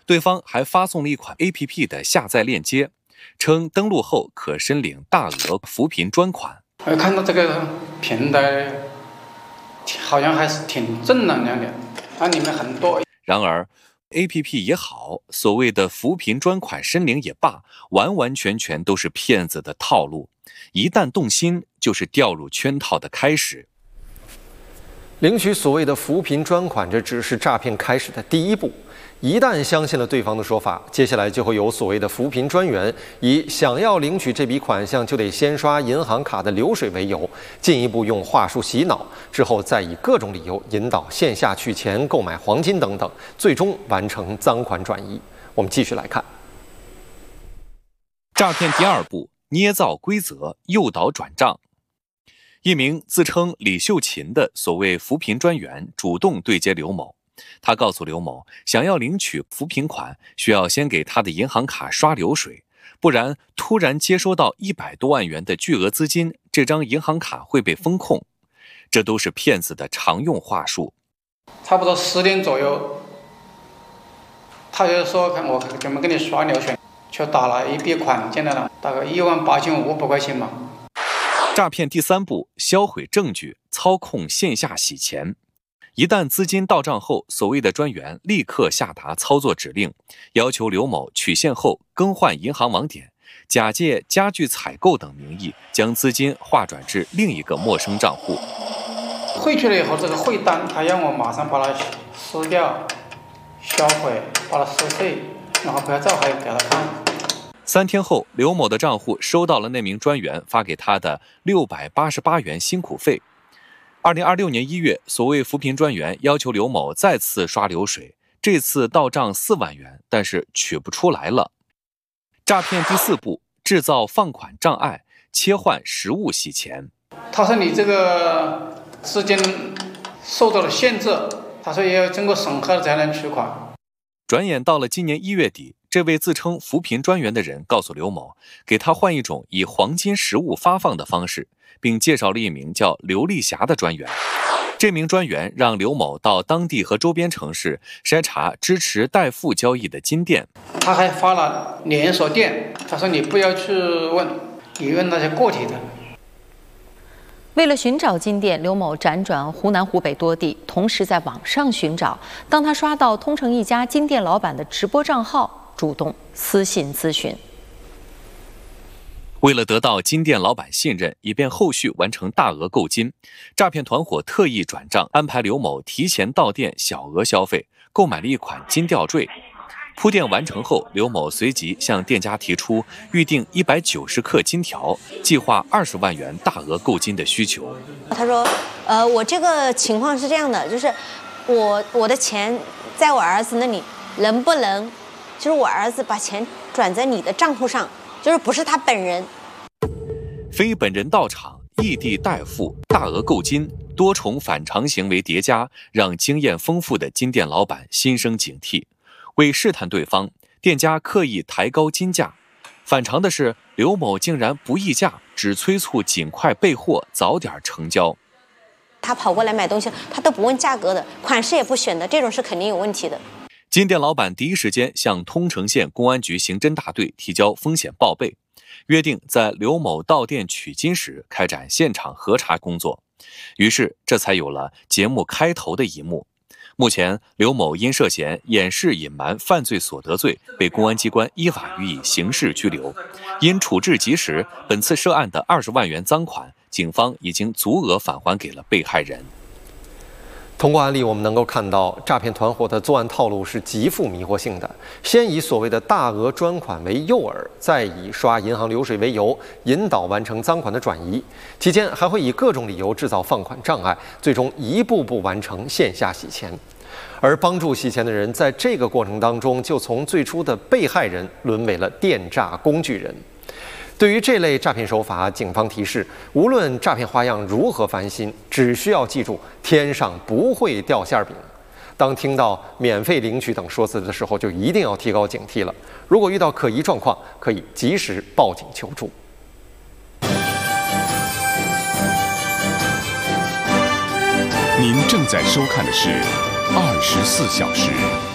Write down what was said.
对方还发送了一款 APP 的下载链接，称登录后可申领大额扶贫专款。 看到这个平台好像还是挺正能量的，它里面很多。 然而 APP 也好，所谓的扶贫专款申领也罢，完完全全都是骗子的套路，一旦动心就是掉入圈套的开始。 领取所谓的扶贫专款，这只是诈骗开始的第一步。一旦相信了对方的说法，接下来就会有所谓的扶贫专员以想要领取这笔款项就得先刷银行卡的流水为由，进一步用话术洗脑，之后再以各种理由引导线下取钱、购买黄金等等，最终完成赃款转移。我们继续来看。 诈骗第二步，捏造规则，诱导转账。一名自称李秀琴的所谓扶贫专员主动对接刘某，他告诉刘某，想要领取扶贫款，需要先给他的银行卡刷流水，不然突然接收到100多万元的巨额资金，这张银行卡会被封控。这都是骗子的常用话术。 差不多10点左右，他就说我准备给你刷流水，就打了一笔款进来了，大概18500块钱吧。 诈骗第三步，销毁证据，操控线下洗钱。一旦资金到账后，所谓的专员立刻下达操作指令，要求刘某取现后更换银行网点，假借家具采购等名义，将资金划转至另一个陌生账户。 汇去了以后，这个汇单他让我马上把它撕掉、销毁，把它撕碎，然后拍照还给他看。 3天后，刘某的账户收到了那名专员发给他的688元辛苦费。2026年1月，所谓扶贫专员要求刘某再次刷流水，这次到账4万元，但是取不出来了。诈骗第4步，制造放款障碍，切换实物洗钱。 他说你这个资金受到了限制，他说也要经过审核才能取款。 转眼到了今年1月底，这位自称扶贫专员的人告诉刘某，给他换一种以黄金实物发放的方式，并介绍了一名叫刘丽霞的专员。这名专员让刘某到当地和周边城市筛查支持代付交易的金店。 他还发了连锁店，他说你不要去问，你问那些个体的。 为了寻找金店，刘某辗转湖南、湖北多地，同时在网上寻找。当他刷到通城一家金店老板的直播账号，主动私信咨询。 为了得到金店老板信任，以便后续完成大额购金，诈骗团伙特意转账，安排刘某提前到店小额消费，购买了一款金吊坠。铺垫完成后，刘某随即向店家提出预定190克金条，计划20万元大额购金的需求。 他说，我这个情况是这样的，就是我的钱在我儿子那里，能不能就是我儿子把钱转在你的账户上，就是不是他本人。 非本人到场，异地代付，大额购金，多重反常行为叠加，让经验丰富的金店老板心生警惕。为试探对方，店家刻意抬高金价。反常的是，刘某竟然不议价，只催促尽快备货，早点成交。 他跑过来买东西，他都不问价格的，款式也不选的，这种是肯定有问题的。 金店老板第一时间向通城县公安局刑侦大队提交风险报备，约定在刘某到店取金时开展现场核查工作。于是，这才有了节目开头的一幕。目前，刘某因涉嫌掩饰隐瞒犯罪所得罪，被公安机关依法予以刑事拘留。因处置及时，本次涉案的20万元赃款，警方已经足额返还给了被害人。 通过案例，我们能够看到，诈骗团伙的作案套路是极富迷惑性的。先以所谓的大额专款为诱饵，再以刷银行流水为由，引导完成赃款的转移。期间还会以各种理由制造放款障碍，最终一步步完成线下洗钱。而帮助洗钱的人，在这个过程当中，就从最初的被害人沦为了电诈工具人。对于这类诈骗手法，警方提示，无论诈骗花样如何翻新，只需要记住天上不会掉馅饼。当听到免费领取等说辞的时候，就一定要提高警惕了。如果遇到可疑状况，可以及时报警求助。 您正在收看的是《24小时》。